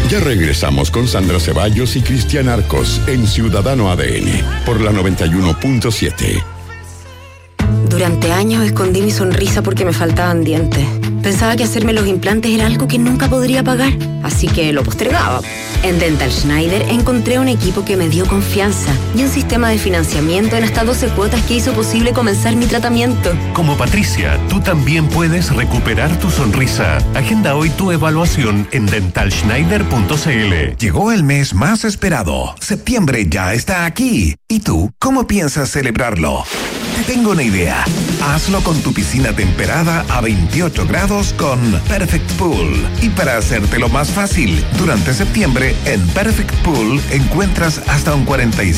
Ya regresamos con Sandra Ceballos y Cristian Arcos en Ciudadano ADN por la 91.7. Durante años escondí mi sonrisa porque me faltaban dientes. Pensaba que hacerme los implantes era algo que nunca podría pagar, así que lo postergaba. En Dental Schneider encontré un equipo que me dio confianza y un sistema de financiamiento en hasta 12 cuotas que hizo posible comenzar mi tratamiento. Como Patricia, tú también puedes recuperar tu sonrisa. Agenda hoy tu evaluación en dentalschneider.cl. Llegó el mes más esperado. Septiembre ya está aquí. ¿Y tú, cómo piensas celebrarlo? Te tengo una idea. Hazlo con tu piscina temperada a 28 grados con Perfect Pool. Y para hacértelo más fácil, durante septiembre en Perfect Pool encuentras hasta un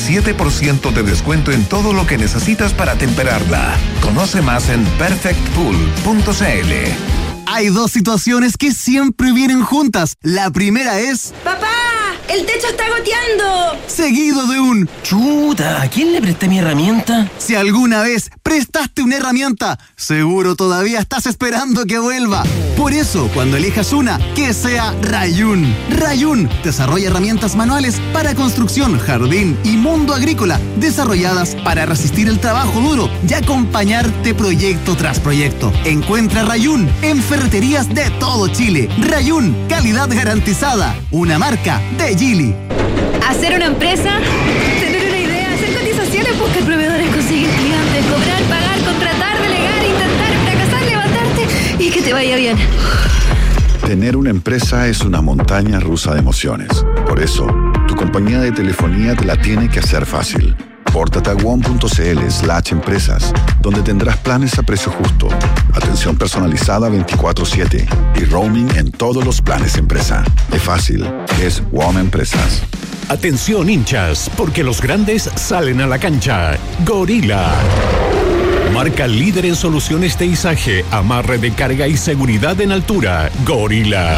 47% de descuento en todo lo que necesitas para temperarla. Conoce más en perfectpool.cl. Hay dos situaciones que siempre vienen juntas. La primera es... ¡Papá! ¡El techo está goteando! Seguido de un... Chuta, ¿a quién le presté mi herramienta? Si alguna vez prestaste una herramienta, seguro todavía estás esperando que vuelva. Por eso, cuando elijas una, que sea Rayun. Rayun desarrolla herramientas manuales para construcción, jardín y mundo agrícola, desarrolladas para resistir el trabajo duro y acompañarte proyecto tras proyecto. Encuentra Rayun en ferreterías de todo Chile. Rayun, calidad garantizada. Una marca de Geely. Hacer una empresa, tener una idea, hacer cotizaciones, buscar proveedores, conseguir clientes, cobrar, pagar, contratar, delegar, intentar, fracasar, levantarte y que te vaya bien. Tener una empresa es una montaña rusa de emociones. Por eso, tu compañía de telefonía te la tiene que hacer fácil. Pórtate a WOM.cl/empresas, donde tendrás planes a precio justo, atención personalizada 24/7 y roaming en todos los planes empresa. Es fácil, es WOM Empresas. Atención hinchas, porque los grandes salen a la cancha. Gorila. Marca líder en soluciones de izaje, amarre de carga y seguridad en altura. Gorila.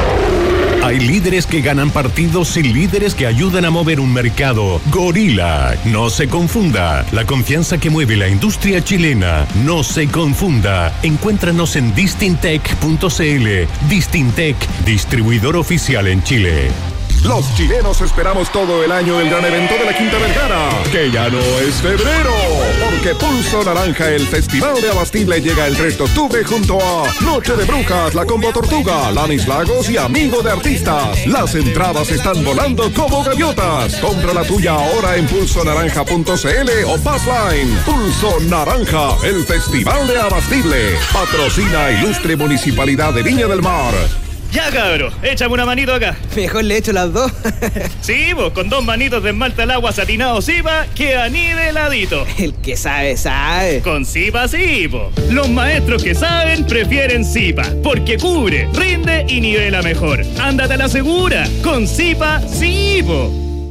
Hay líderes que ganan partidos y líderes que ayudan a mover un mercado. Gorila. No se confunda. La confianza que mueve la industria chilena. No se confunda. Encuéntranos en distintec.cl. Distintec, distribuidor oficial en Chile. Los chilenos esperamos todo el año el gran evento de la Quinta Vergara, que ya no es febrero, porque Pulso Naranja, el Festival de Abastible, llega el 3 de octubre junto a Noche de Brujas, La Combo Tortuga, Lanis Lagos y Amigo de Artistas. Las entradas están volando como gaviotas. Compra la tuya ahora en pulsonaranja.cl o Passline. Pulso Naranja, el Festival de Abastible. Patrocina Ilustre Municipalidad de Viña del Mar. Ya, cabro, échame una manito acá. Mejor le echo las dos. Sí, vos, con 2 manitos de esmalte al agua satinado Zipa, queda niveladito. El que sabe, sabe. Con Zipa sí, po. Los maestros que saben prefieren Zipa, porque cubre, rinde y nivela mejor. Ándate a la segura, con Zipa sí, po.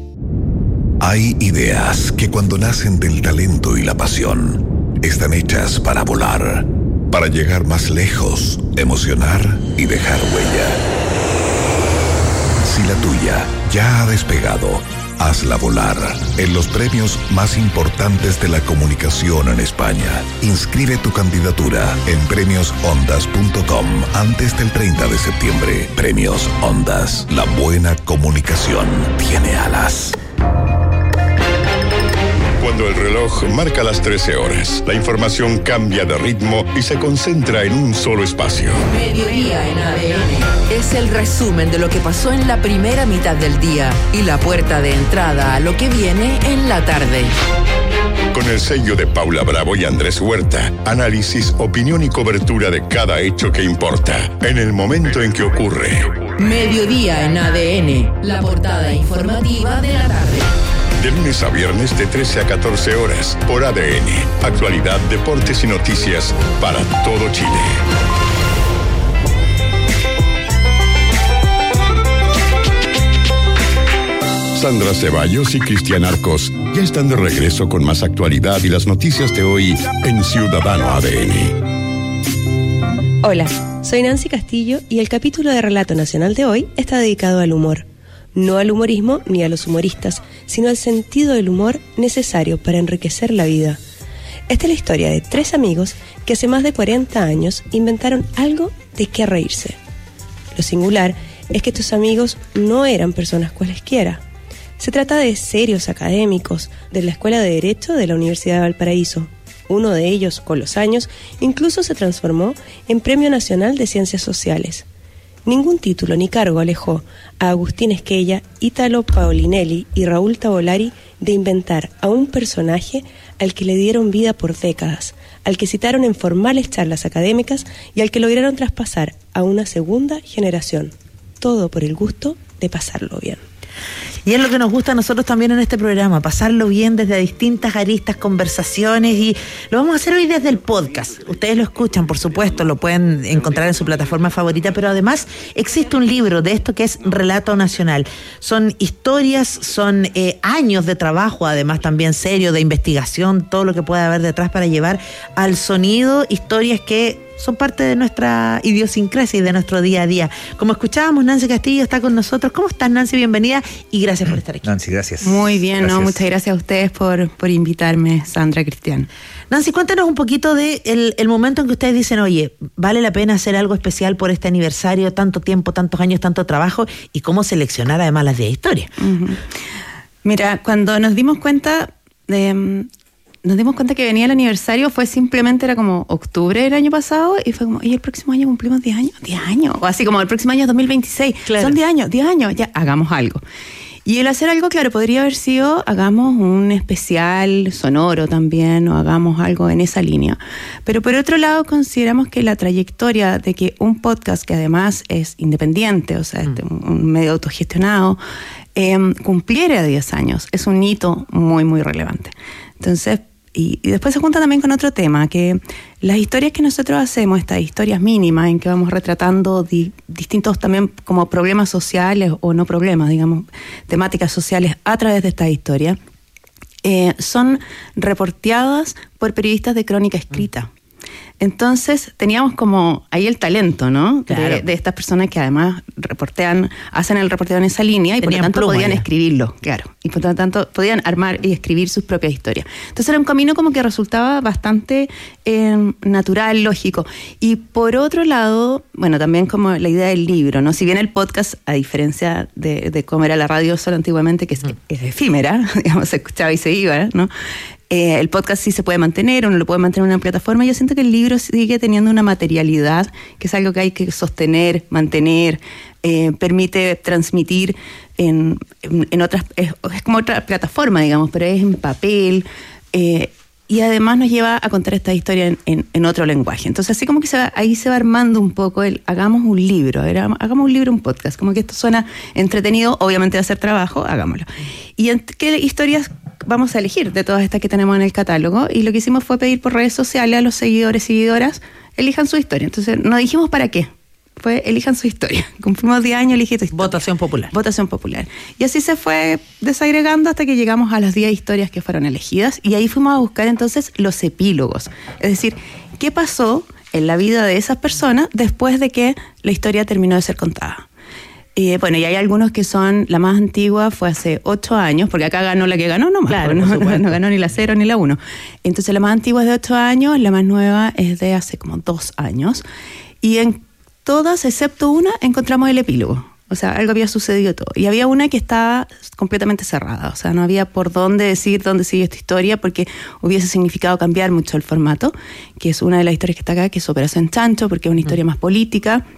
Hay ideas que cuando nacen del talento y la pasión, están hechas para volar, para llegar más lejos, emocionar y dejar huella. Si la tuya ya ha despegado, hazla volar en los premios más importantes de la comunicación en España. Inscribe tu candidatura en premiosondas.com antes del 30 de septiembre. Premios Ondas. La buena comunicación tiene alas. Cuando el reloj marca las 13 horas, la información cambia de ritmo y se concentra en un solo espacio. Mediodía en ADN es el resumen de lo que pasó en la primera mitad del día y la puerta de entrada a lo que viene en la tarde. Con el sello de Paula Bravo y Andrés Huerta, análisis, opinión y cobertura de cada hecho que importa, en el momento en que ocurre. Mediodía en ADN, la portada informativa de la tarde. De lunes a viernes de 13 a 14 horas por ADN. Actualidad, deportes y noticias para todo Chile. Sandra Ceballos y Cristian Arcos ya están de regreso con más actualidad y las noticias de hoy en Ciudadano ADN. Hola, soy Nancy Castillo y el capítulo de Relato Nacional de hoy está dedicado al humor. No al humorismo ni a los humoristas, sino al sentido del humor necesario para enriquecer la vida. Esta es la historia de 3 amigos que hace más de 40 años inventaron algo de qué reírse. Lo singular es que estos amigos no eran personas cualesquiera. Se trata de serios académicos de la Escuela de Derecho de la Universidad de Valparaíso. Uno de ellos, con los años, incluso se transformó en Premio Nacional de Ciencias Sociales. Ningún título ni cargo alejó a Agustín Esquella, Ítalo Paolinelli y Raúl Tavolari de inventar a un personaje al que le dieron vida por décadas, al que citaron en formales charlas académicas y al que lograron traspasar a una segunda generación. Todo por el gusto de pasarlo bien. Y es lo que nos gusta a nosotros también en este programa, pasarlo bien desde distintas aristas, conversaciones, y lo vamos a hacer hoy desde el podcast. Ustedes lo escuchan, por supuesto, lo pueden encontrar en su plataforma favorita, pero además existe un libro de esto que es Relato Nacional. Son historias, son años de trabajo, además también serio, de investigación, todo lo que puede haber detrás para llevar al sonido historias que son parte de nuestra idiosincrasia y de nuestro día a día. Como escuchábamos, Nancy Castillo está con nosotros. ¿Cómo estás, Nancy? Bienvenida y gracias por estar aquí. Nancy, gracias. Muy bien, gracias. Muchas gracias a ustedes por invitarme, Sandra, Cristian. Nancy, cuéntanos un poquito de el momento en que ustedes dicen, oye, vale la pena hacer algo especial por este aniversario, tanto tiempo, tantos años, tanto trabajo, y cómo seleccionar además las 10 historias. Uh-huh. Mira, cuando nos dimos cuenta que venía el aniversario, era como octubre del año pasado, y fue como, ¿y el próximo año cumplimos 10 años? 10 años, o así como el próximo año es 2026, claro. Son 10 años, ya, hagamos algo. Y el hacer algo, claro, podría haber sido, hagamos un especial sonoro también, o hagamos algo en esa línea. Pero por otro lado, consideramos que la trayectoria de que un podcast, que además es independiente, o sea, un medio autogestionado, cumpliera 10 años, es un hito muy, muy relevante. Entonces, y después se junta también con otro tema, que las historias que nosotros hacemos, estas historias mínimas en que vamos retratando distintos también como problemas sociales o no problemas, digamos, temáticas sociales a través de estas historias, son reporteadas por periodistas de crónica escrita. Entonces teníamos como ahí el talento, ¿no? Claro. De estas personas que además hacen el reporteo en esa línea y por lo tanto podían escribirlo, claro. Y por lo tanto podían armar y escribir sus propias historias. Entonces era un camino como que resultaba bastante natural, lógico. Y por otro lado, bueno, también como la idea del libro, ¿no? Si bien el podcast, a diferencia de cómo era la radio solo antiguamente, que es efímera, digamos, se escuchaba y se iba, ¿no? El podcast sí se puede mantener, uno lo puede mantener en una plataforma. Yo siento que el libro sigue teniendo una materialidad, que es algo que hay que sostener, mantener, permite transmitir en otras, es como otra plataforma, digamos, pero es en papel, y además nos lleva a contar esta historia en otro lenguaje. Entonces así como que ahí se va armando un poco hagamos un libro, un podcast, como que esto suena entretenido, obviamente va a ser trabajo, hagámoslo. ¿Y qué historias vamos a elegir de todas estas que tenemos en el catálogo? Y lo que hicimos fue pedir por redes sociales a los seguidores y seguidoras, elijan su historia. Entonces no dijimos para qué, fue elijan su historia. Cumplimos 10 años, elige tu historia. Votación popular. Y así se fue desagregando hasta que llegamos a las 10 historias que fueron elegidas, y ahí fuimos a buscar entonces los epílogos. Es decir, ¿qué pasó en la vida de esas personas después de que la historia terminó de ser contada? Bueno, y hay algunos que son, la más antigua fue hace 8 años, porque acá ganó la que ganó nomás, claro, no ganó ni la 0 ni la 1. Entonces la más antigua es de 8 años, la más nueva es de hace como 2 años. Y en todas, excepto una, encontramos el epílogo. O sea, algo había sucedido todo. Y había una que estaba completamente cerrada. O sea, no había por dónde decir dónde sigue esta historia, porque hubiese significado cambiar mucho el formato, que es una de las historias que está acá, que es Operación Chancho, porque es una historia más política.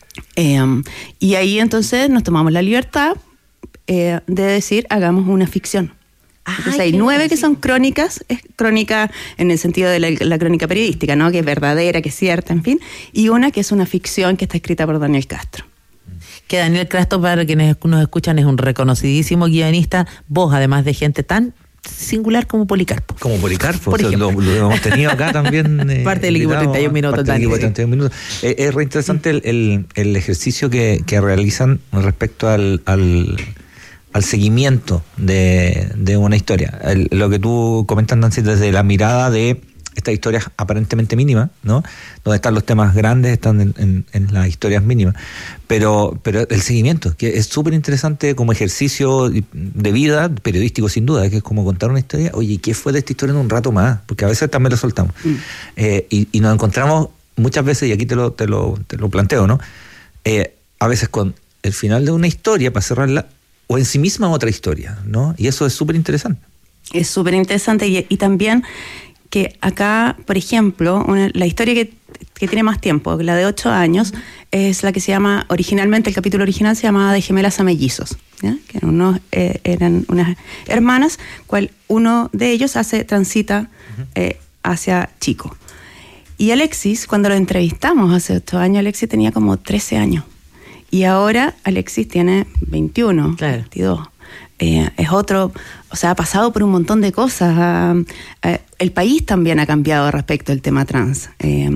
Y ahí entonces nos tomamos la libertad de decir, hagamos una ficción. Entonces hay 9 que son crónicas, es crónica en el sentido de la crónica periodística, ¿no? Que es verdadera, que es cierta, en fin. Y una que es una ficción que está escrita por Daniel Castro. Que Daniel Castro, para quienes nos escuchan, es un reconocidísimo guionista, voz además de gente tan singular como Policarpo. Por ejemplo. Lo hemos tenido acá también. Parte del equipo 31 minutos. Es re interesante el ejercicio que realizan respecto al seguimiento de una historia. Lo que tú comentas, Nancy, desde la mirada de estas historias aparentemente mínimas, ¿no? Donde están los temas grandes, están en las historias mínimas. Pero el seguimiento, que es súper interesante como ejercicio de vida, periodístico sin duda, que es como contar una historia. Oye, ¿qué fue de esta historia en un rato más? Porque a veces también lo soltamos. Y nos encontramos muchas veces, y aquí te lo planteo, ¿no? A veces con el final de una historia para cerrarla, o en sí misma otra historia, ¿no? Y eso es súper interesante. Es súper interesante y también que acá, por ejemplo, la historia que tiene más tiempo, la de 8 años, es la que se llama, originalmente el capítulo original se llamaba De gemelas a mellizos, ¿ya? Que eran unas hermanas, cual uno de ellos transita hacia chico. Y Alexis, cuando lo entrevistamos hace 8 años, Alexis tenía como 13 años. Y ahora Alexis tiene 21, 22. Es otro, o sea, ha pasado por un montón de cosas. El país también ha cambiado respecto al tema trans.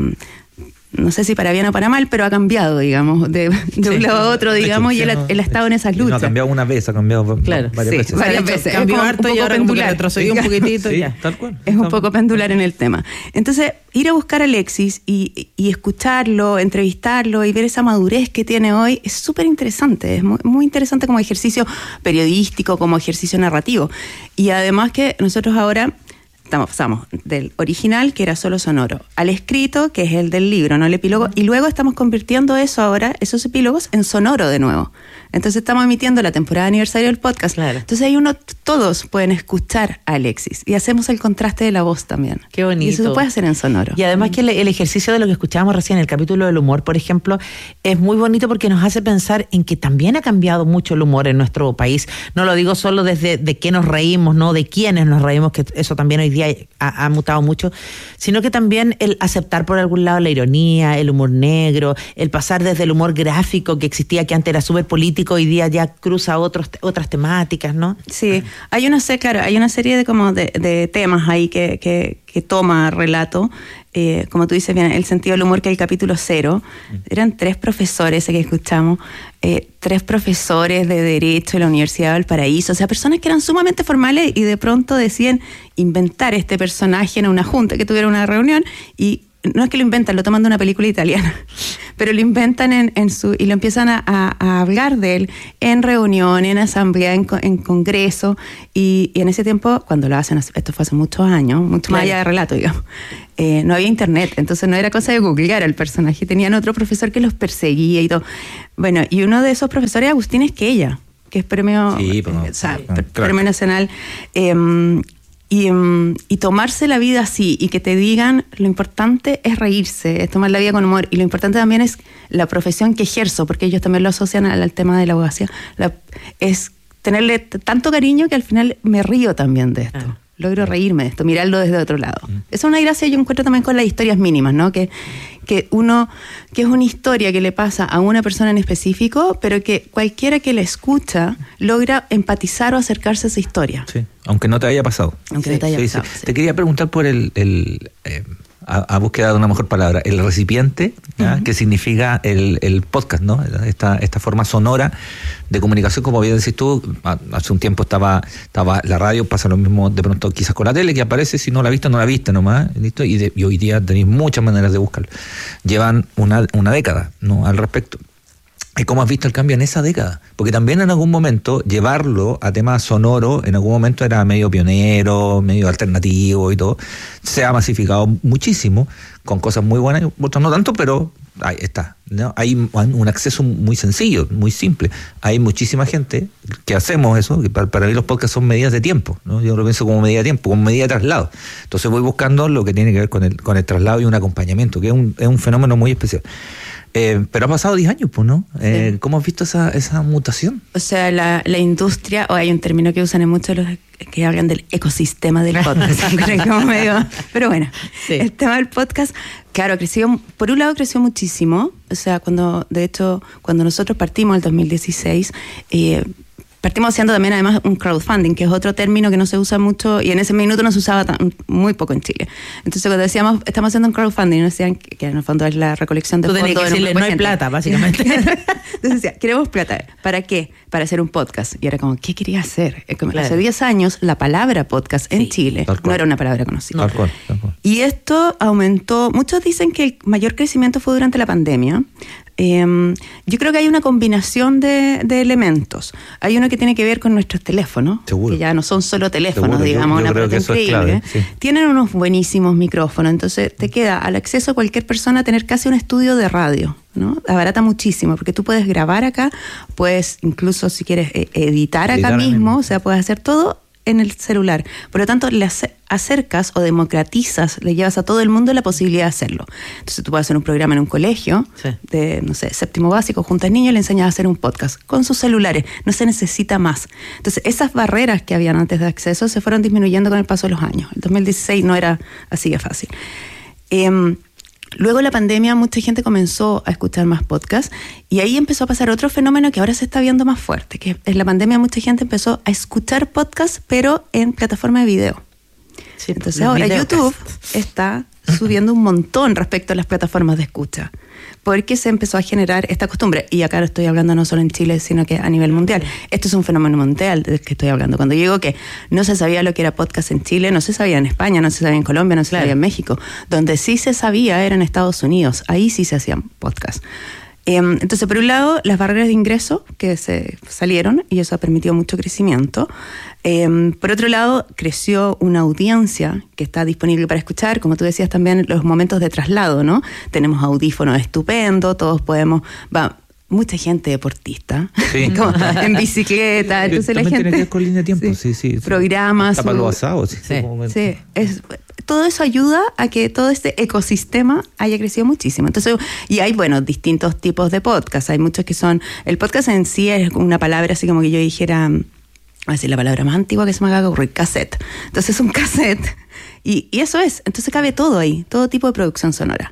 No sé si para bien o para mal, pero ha cambiado, digamos, de un lado a otro, digamos, y él ha estado en esas luchas. No ha cambiado una vez, ha cambiado varias veces. Varias veces. Cambió harto y ahora pendular. Retrocedió un poquitito sí, ya. Tal cual. Es un poco pendular en el tema. Entonces, ir a buscar a Alexis y escucharlo, entrevistarlo y ver esa madurez que tiene hoy es súper interesante. Es muy, muy interesante como ejercicio periodístico, como ejercicio narrativo. Y además que nosotros ahora pasamos del original, que era solo sonoro, al escrito, que es el del libro, no el epílogo, y luego estamos convirtiendo eso ahora, esos epílogos, en sonoro de nuevo. Entonces estamos emitiendo la temporada de aniversario del podcast. Claro. Entonces ahí todos pueden escuchar a Alexis y hacemos el contraste de la voz también. Qué bonito. Y eso se puede hacer en sonoro. Y además que el ejercicio de lo que escuchábamos recién, el capítulo del humor, por ejemplo, es muy bonito porque nos hace pensar en que también ha cambiado mucho el humor en nuestro país. No lo digo solo desde de qué nos reímos, no de quiénes nos reímos, que eso también hoy día ha mutado mucho, sino que también el aceptar por algún lado la ironía, el humor negro, el pasar desde el humor gráfico que existía, que antes era súper político, hoy día ya cruza otras temáticas, ¿no? Sí, hay una serie de temas ahí que toma relato, como tú dices bien, el sentido del humor, que es el capítulo 0, eran 3 profesores que escuchamos, 3 profesores de Derecho de la Universidad de Valparaíso, o sea, personas que eran sumamente formales y de pronto deciden inventar este personaje en una junta, que tuvieron una reunión, y no es que lo inventan, lo toman de una película italiana, pero lo inventan y lo empiezan a hablar de él en reunión, en asamblea, en congreso, y en ese tiempo, cuando lo hacen, esto fue hace muchos años, mucho más allá de relato, digamos, no había internet, entonces no era cosa de googlear al personaje, tenían otro profesor que los perseguía y todo. Bueno, y uno de esos profesores, Agustín Esquella, que es premio nacional, y tomarse la vida así y que te digan lo importante es reírse, es tomar la vida con humor, y lo importante también es la profesión que ejerzo, porque ellos también lo asocian al tema de la abogacía, es tenerle tanto cariño que al final me río también de esto. Logro reírme de esto, mirarlo desde otro lado. Esa es una gracia, yo encuentro también con las historias mínimas, ¿no? Que es una historia que le pasa a una persona en específico, pero que cualquiera que la escucha logra empatizar o acercarse a esa historia. Sí, aunque no te haya pasado. Sí. Te quería preguntar por a búsqueda de una mejor palabra, el recipiente, que significa el podcast, ¿no? Esta forma sonora de comunicación, como bien decís tú, hace un tiempo estaba la radio, pasa lo mismo de pronto quizás con la tele, que aparece, si no la viste, no la viste nomás, ¿listo? Y hoy día tenéis muchas maneras de buscarlo. Llevan una década, ¿no?, al respecto. ¿Y cómo has visto el cambio en esa década? Porque también en algún momento llevarlo a temas sonoros, en algún momento era medio pionero, medio alternativo y todo. Se ha masificado muchísimo, con cosas muy buenas, otras no tanto, pero ahí está, ¿no? Hay un acceso muy sencillo, muy simple. Hay muchísima gente que hacemos eso, que para mí los podcasts son medidas de tiempo, ¿no? Yo lo pienso como medida de tiempo, como medida de traslado. Entonces voy buscando lo que tiene que ver con el traslado y un acompañamiento, que es un fenómeno muy especial. Pero ha pasado 10 años, pues, ¿no? Sí. ¿Cómo has visto esa mutación? O sea, la industria, o hay un término que usan en muchos los que hablan del ecosistema del podcast, como medio, pero bueno, sí. El tema del podcast, claro, por un lado creció muchísimo, o sea, cuando nosotros partimos en el 2016, partimos haciendo también además un crowdfunding, que es otro término que no se usa mucho y en ese minuto no se usaba muy poco en Chile. Entonces cuando decíamos, estamos haciendo un crowdfunding, nos decían que en el fondo es la recolección de fondos. Tú tenías que decirle, no hay plata, básicamente. Entonces decía, queremos plata. ¿Para qué? Para hacer un podcast. Y era como, ¿qué quería hacer? Hace 10 años la palabra podcast en Chile no era una palabra conocida. Tal cual. Y esto aumentó, muchos dicen que el mayor crecimiento fue durante la pandemia. Yo creo que hay una combinación de elementos. Hay uno que tiene que ver con nuestros teléfonos, Seguro. que ya no son solo teléfonos, Seguro. digamos, Yo una creo parte que eso es increíble. clave, sí. Tienen unos buenísimos micrófonos, entonces te queda al acceso a cualquier persona tener casi un estudio de radio, ¿no? Abarata muchísimo, porque tú puedes grabar acá, puedes incluso si quieres editar acá mismo, o sea, puedes hacer todo en el celular. Por lo tanto, le acercas o democratizas, le llevas a todo el mundo la posibilidad de hacerlo. Entonces tú puedes hacer un programa en un colegio de, no sé, séptimo básico, juntas niños y le enseñas a hacer un podcast con sus celulares. No se necesita más. Entonces esas barreras que habían antes de acceso se fueron disminuyendo con el paso de los años. El 2016 no era así de fácil. Luego de la pandemia mucha gente comenzó a escuchar más podcasts y ahí empezó a pasar otro fenómeno que ahora se está viendo más fuerte, que en la pandemia mucha gente empezó a escuchar podcasts pero en plataforma de video. Sí, entonces ahora YouTube está subiendo un montón respecto a las plataformas de escucha, porque se empezó a generar esta costumbre, y acá estoy hablando no solo en Chile, sino que a nivel mundial. Esto es un fenómeno mundial del que estoy hablando. Cuando digo que no se sabía lo que era podcast en Chile, no se sabía en España, no se sabía en Colombia, no se sabía en México. Donde sí se sabía era en Estados Unidos, ahí sí se hacían podcasts. Entonces, por un lado, las barreras de ingreso que se salieron, y eso ha permitido mucho crecimiento. Por otro lado, creció una audiencia que está disponible para escuchar, como tú decías también, los momentos de traslado, ¿no? Tenemos audífonos estupendos, todos podemos... mucha gente deportista, sí. Como en bicicleta, entonces la gente... Tiene que ver con línea de tiempo, sí. Programas... Tapa los asados, sí. Todo eso ayuda a que todo este ecosistema haya crecido muchísimo. Entonces, y hay, distintos tipos de podcasts. Hay muchos que son... El podcast en sí es una palabra así como que yo dijera... Así la palabra más antigua que se me acaba de ocurrir, cassette. Entonces es un cassette. Y eso es. Entonces cabe todo ahí. Todo tipo de producción sonora.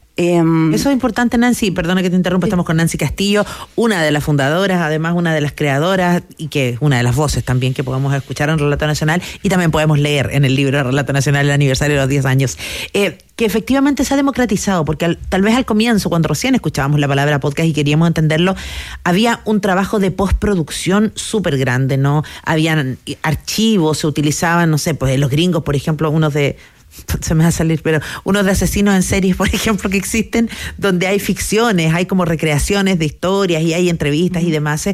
Eso es importante, Nancy, perdona que te interrumpa, estamos con Nancy Castillo, una de las fundadoras, además una de las creadoras y que es una de las voces también que podemos escuchar en Relato Nacional y también podemos leer en el libro Relato Nacional, el aniversario de los 10 años, que efectivamente se ha democratizado, porque tal vez al comienzo, cuando recién escuchábamos la palabra podcast y queríamos entenderlo, había un trabajo de postproducción súper grande, ¿no? Habían archivos, se utilizaban, no sé, pues los gringos, por ejemplo, se me va a salir, pero unos de asesinos en series, por ejemplo, que existen, donde hay ficciones, hay como recreaciones de historias y hay entrevistas y demás,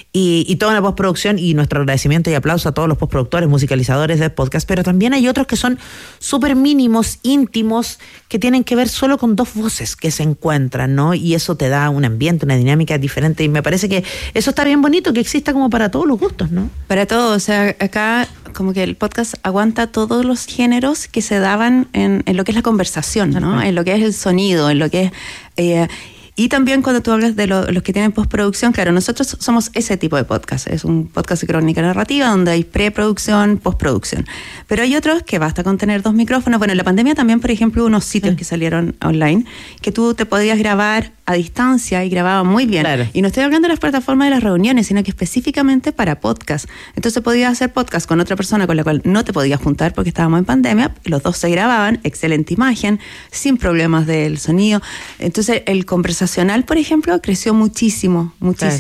y toda una postproducción, y nuestro agradecimiento y aplauso a todos los postproductores, musicalizadores de podcast, pero también hay otros que son súper mínimos, íntimos, que tienen que ver solo con dos voces que se encuentran, ¿no? Y eso te da un ambiente, una dinámica diferente, y me parece que eso está bien bonito, que exista como para todos los gustos, ¿no? Para todos, o sea, acá como que el podcast aguanta todos los géneros que se daban en lo que es la conversación, ¿no? En lo que es el sonido, en lo que es... y también cuando tú hablas de los que tienen postproducción, claro, nosotros somos ese tipo de podcast. Es un podcast de crónica narrativa donde hay preproducción, postproducción. Pero hay otros que basta con tener 2 micrófonos. Bueno, en la pandemia también, por ejemplo, hubo unos sitios que salieron online que tú te podías grabar a distancia y grababa muy bien. Claro. Y no estoy hablando de las plataformas de las reuniones, sino que específicamente para podcast. Entonces podías hacer podcast con otra persona con la cual no te podías juntar porque estábamos en pandemia, los dos se grababan, excelente imagen, sin problemas del sonido. Entonces el conversacional, por ejemplo, creció muchísimo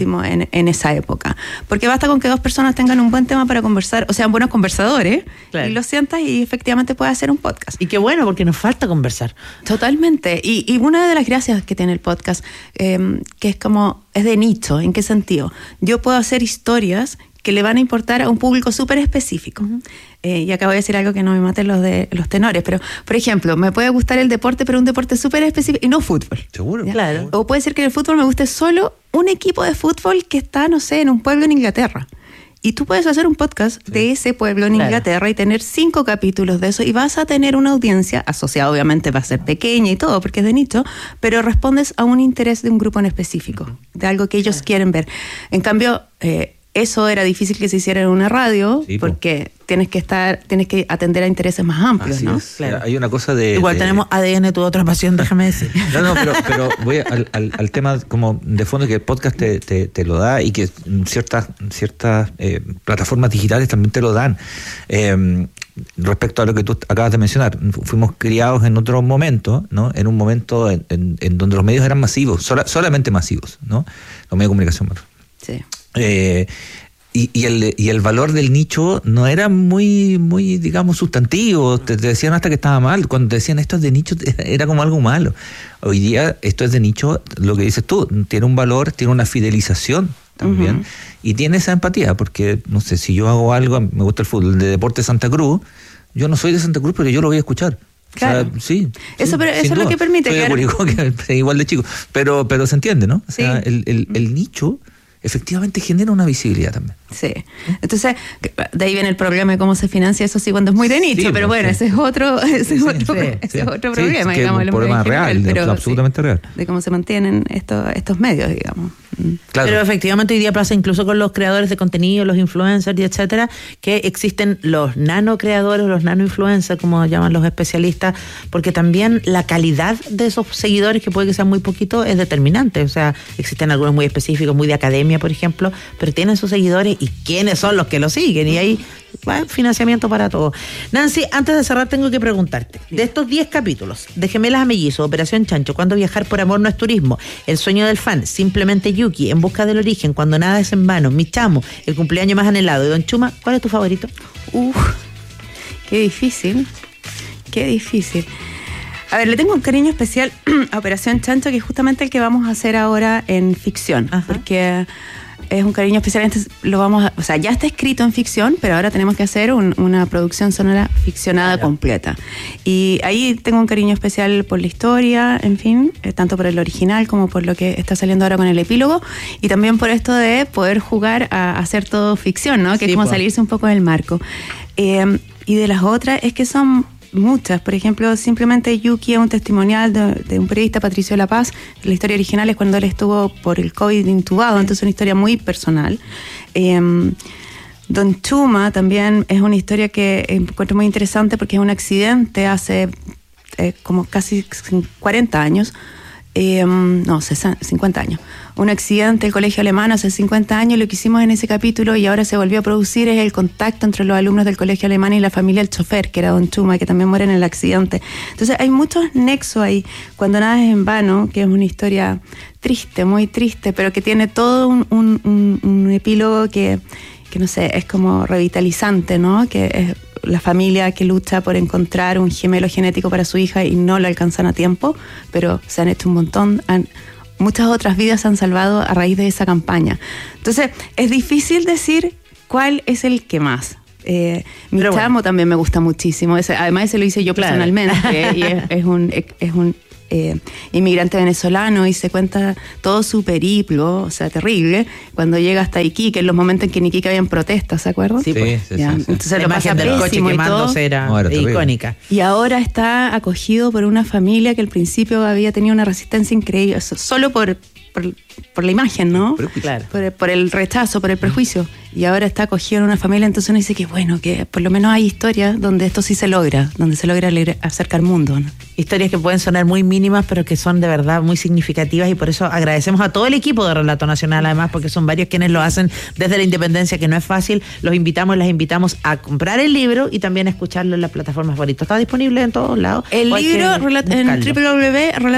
en esa época. Porque basta con que 2 personas tengan un buen tema para conversar, o sean buenos conversadores, y lo sientas y efectivamente puedes hacer un podcast. Y qué bueno, porque nos falta conversar. Totalmente. Y una de las gracias que tiene el podcast, que es como, es de nicho. ¿En qué sentido? Yo puedo hacer historias que le van a importar a un público súper específico. Y acabo de decir algo que no me maten los tenores, pero, por ejemplo, me puede gustar el deporte, pero un deporte súper específico, y no fútbol. Seguro. Claro. O puede ser que en el fútbol me guste solo un equipo de fútbol que está, no sé, en un pueblo en Inglaterra. Y tú puedes hacer un podcast de ese pueblo en Inglaterra y tener 5 capítulos de eso, y vas a tener una audiencia asociada, obviamente va a ser pequeña y todo, porque es de nicho, pero respondes a un interés de un grupo en específico, de algo que ellos quieren ver. En cambio, eso era difícil que se hiciera en una radio, porque tienes que atender a intereses más amplios, así, ¿no? Claro. Hay una cosa de... Igual tenemos ADN, tu otra pasión, déjame decir. No, pero voy al tema como de fondo que el podcast te lo da, y que ciertas plataformas digitales también te lo dan. Respecto a lo que tú acabas de mencionar, fuimos criados en otro momento, ¿no? En un momento en donde los medios eran masivos, solamente masivos, ¿no? Los medios de comunicación. Sí. Y el valor del nicho no era muy, digamos, sustantivo. Te decían hasta que estaba mal. Cuando te decían esto es de nicho, era como algo malo. Hoy día esto es de nicho, lo que dices tú, tiene un valor, tiene una fidelización también. Y tiene esa empatía, porque, no sé, si yo hago algo, me gusta el fútbol, de Deportes Santa Cruz, yo no soy de Santa Cruz, pero yo lo voy a escuchar. Claro. O sea, sí. Eso es lo que permite. Soy de Curicó, que es igual de chico. Pero se entiende, ¿no? O sea, el nicho efectivamente genera una visibilidad también. Sí. Entonces, de ahí viene el problema de cómo se financia eso sí cuando es muy de nicho, pero bueno, ese es otro problema, que digamos. Es un problema real, pero, absolutamente real. De cómo se mantienen estos medios, digamos. Claro. Pero efectivamente hoy día pasa incluso con los creadores de contenido, los influencers y etcétera, que existen los nano creadores, los nano influencers, como llaman los especialistas, porque también la calidad de esos seguidores, que puede que sean muy poquitos, es determinante. O sea, existen algunos muy específicos, muy de academia, por ejemplo, pero tienen sus seguidores y quiénes son los que lo siguen, y hay financiamiento para todo. Nancy, antes de cerrar tengo que preguntarte, de estos 10 capítulos, de Gemelas a Mellizos, Operación Chancho, Cuando viajar por amor no es turismo, El sueño del fan, Simplemente Yuki, En busca del origen, Cuando nada es en vano, Mi chamo, El cumpleaños más anhelado y Don Chuma, ¿cuál es tu favorito? Qué difícil. A ver, le tengo un cariño especial a Operación Chancho, que es justamente el que vamos a hacer ahora en ficción. Ajá. Porque es un cariño especial. O sea, ya está escrito en ficción, pero ahora tenemos que hacer una producción sonora ficcionada completa. Y ahí tengo un cariño especial por la historia, en fin, tanto por el original como por lo que está saliendo ahora con el epílogo, y también por esto de poder jugar a hacer todo ficción, ¿no? Que es como salirse un poco del marco. Y de las otras es que son muchas. Por ejemplo, Simplemente Yuki es un testimonial de un periodista, Patricio La Paz. La historia original es cuando él estuvo por el COVID intubado, entonces es una historia muy personal. Don Chuma también es una historia que encuentro muy interesante porque es un accidente hace como casi 40 años. 50 años. Un accidente del colegio alemán hace 50 años, lo que hicimos en ese capítulo y ahora se volvió a producir es el contacto entre los alumnos del colegio alemán y la familia del chofer, que era Don Chuma, que también muere en el accidente. Entonces hay muchos nexos ahí. Cuando nada es en vano, que es una historia triste, muy triste, pero que tiene todo un epílogo que no sé, es como revitalizante, ¿no? Que es la familia que lucha por encontrar un gemelo genético para su hija y no lo alcanzan a tiempo, pero se han hecho un montón, muchas otras vidas se han salvado a raíz de esa campaña. Entonces, es difícil decir cuál es el que más. Mi chamo también me gusta muchísimo. Además, ese lo hice yo personalmente. Y es un inmigrante venezolano y se cuenta todo su periplo, o sea, terrible, cuando llega hasta Iquique, en los momentos en que en Iquique habían protestas, ¿se acuerdan? Sí, pues. Sí. Entonces la imagen del coche quemándose era icónica. Y ahora está acogido por una familia que al principio había tenido una resistencia increíble, solo por la imagen, ¿no? Claro. Por el rechazo, por el prejuicio. Y ahora está acogido en una familia, entonces uno dice que bueno, que por lo menos hay historias donde esto sí se logra, donde se logra acercar al mundo, ¿no? Historias que pueden sonar muy mínimas, pero que son de verdad muy significativas, y por eso agradecemos a todo el equipo de Relato Nacional, además, porque son varios quienes lo hacen desde la independencia, que no es fácil. Las invitamos a comprar el libro y también a escucharlo en las plataformas favoritas. Está disponible en todos lados. El libro en www